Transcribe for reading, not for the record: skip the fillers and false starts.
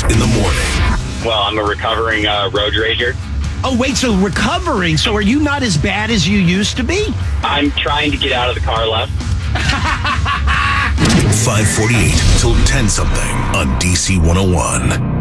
in the morning. Well, I'm a recovering road rager. Oh, wait, so recovering. So are you not as bad as you used to be? I'm trying to get out of the car left. 548 till 10 something on DC 101.